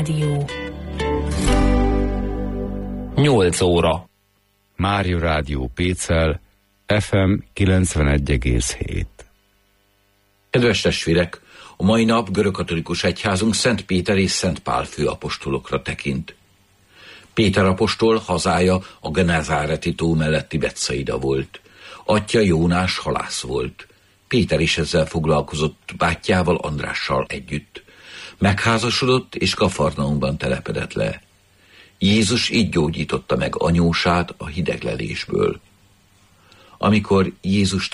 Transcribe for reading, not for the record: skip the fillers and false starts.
Rádió. 8 óra. Mária Rádió Pécel, FM 91,7. Kedves testvérek, a mai nap görögkatolikus egyházunk Szent Péter és Szent Pál főapostolokra tekint. Péter apostol hazája a Genezáreti tó melletti Betszaida volt. Atyja Jónás halász volt. Péter is ezzel foglalkozott bátyjával, Andrással együtt. Megházasodott és Kafarnaumban telepedett le. Jézus így gyógyította meg anyósát a hideglelésből. Amikor Jézus